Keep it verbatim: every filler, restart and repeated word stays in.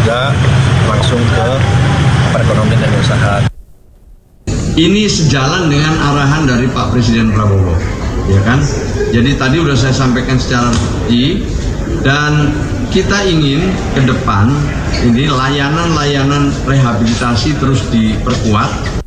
juga langsung ke perekonomian dan usaha. Ini sejalan dengan arahan dari Pak Presiden Prabowo, ya kan? Jadi tadi sudah saya sampaikan secara rinci, dan kita ingin ke depan ini layanan-layanan rehabilitasi terus diperkuat.